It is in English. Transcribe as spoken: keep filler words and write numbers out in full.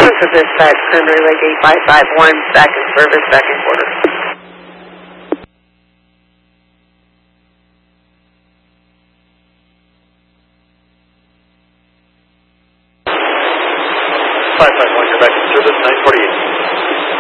This is dispatch, Cranberry Lake eight five five one, back in service, back in quarter. five five one, you're back in service, nine forty-eight.